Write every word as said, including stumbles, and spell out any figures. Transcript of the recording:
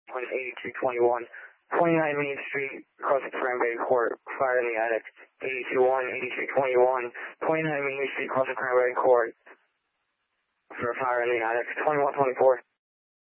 on eighty-two twenty-one. twenty-nine Main Street, across the Cranberry Court, fire in the attic. eighty-two one, eighty-two twenty-one. twenty-nine Main Street, across the Cranberry Court, for a fire in the attic. twenty-one twenty-four.